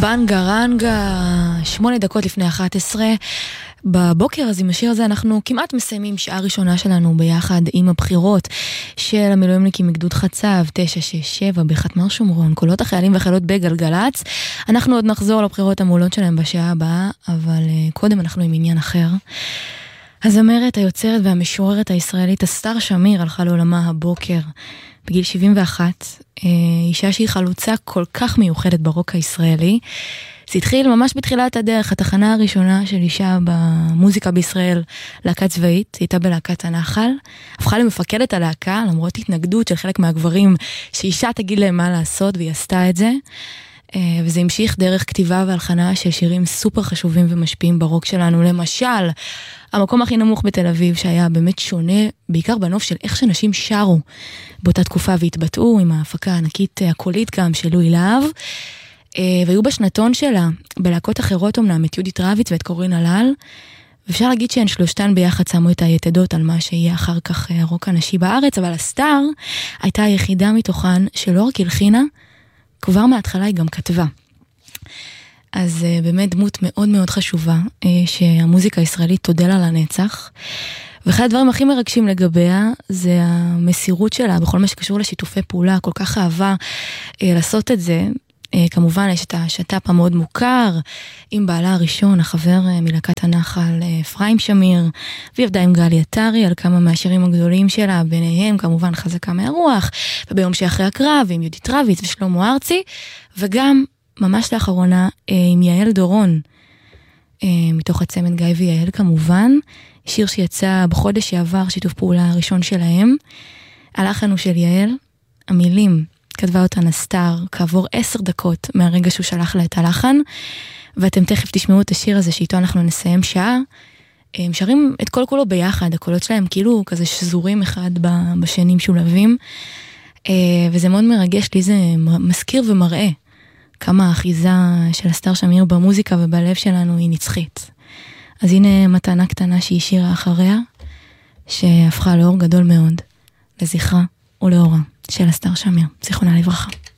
בנגה רנגה, 8 דקות לפני 11. בבוקר אז עם השיר הזה אנחנו כמעט מסיימים שעה ראשונה שלנו ביחד עם הבחירות של המילואימניקים מגדוד חצב 967 בחטמ"ר שומרון, קולות החיילים והחיילות בגלגלץ. אנחנו עוד נחזור לבחירות המעולות שלהם בשעה הבאה, אבל קודם אנחנו עם עניין אחר. הזמרת, היוצרת והמשוררת הישראלית אסתר שמיר הלכה לעולמה הבוקר בגיל 71, אישה שהיא חלוצה כל כך מיוחדת ברוק הישראלי. זה התחיל ממש בתחילת הדרך, התחנה הראשונה של אישה במוזיקה בישראל, להקה צבאית, הייתה בלהקת הנחל, הפכה למפקדת הלהקה, למרות התנגדות של חלק מהגברים, שאישה תגיד להם מה לעשות, והיא עשתה את זה, וזה המשיך דרך כתיבה והלחנה של שירים סופר חשובים ומשפיעים ברוק שלנו, למשל, המקום הכי נמוך בתל אביב, שהיה באמת שונה, בעיקר בנוף של איך שנשים שרו באותה תקופה, והתבטאו עם ההפקה הענקית הקולית גם של לואי להב, והיו בשנתון שלה, בלהקות אחרות אמנם, את יהודית רביץ ואת קורין הלל, ואפשר להגיד שהן שלושתן ביחד שמו את היתדות על מה שיהיה אחר כך הרוק הנשי בארץ, אבל אסתר הייתה היחידה מתוכן שלא רק הלחינה, כבר מההתחלה היא גם כתבה. אז באמת דמות מאוד מאוד חשובה, שהמוזיקה הישראלית תודה לה לנצח, ואחד הדברים הכי מרגשים לגביה, זה המסירות שלה, בכל מה שקשור לשיתופי פעולה, כל כך אהבה לעשות את זה. כמובן יש את השת"פ המאוד מוכר, עם בעלה הראשון, החבר מלהקת הנחל, אפרים שמיר, והיא עבדה עם גלי עטרי על כמה מהשירים הגדולים שלה, ביניהם כמובן חזקה מהרוח, וביום שאחרי הקרב, עם יהודית רביץ ושלמה ארצי, וגם ממש לאחרונה עם יעל דורון, מתוך הצמד גיא ויעל כמובן, שיר שיצא בחודש שעבר, שיתוף פעולה הראשון שלהם, הלחן הוא של יעל, המילים, כתבה אותן אסתר כעבור 10 דקות מהרגע שהוא שלח לה את הלחן, ואתם תכף תשמעו את השיר הזה שאיתו אנחנו נסיים שעה. הם שרים את כל כולו ביחד, הקולות שלהם כאילו כזה שזורים אחד בשנים שולבים, וזה מאוד מרגש לי, זה מזכיר ומראה כמה האחיזה של אסתר שמיר במוזיקה ובלב שלנו היא נצחית. אז הנה מתנה קטנה שהיא שירה אחריה, שהפכה לאור גדול מאוד, לזכרה ולאורה של אסתר שמיר, זיכרונה לברכה.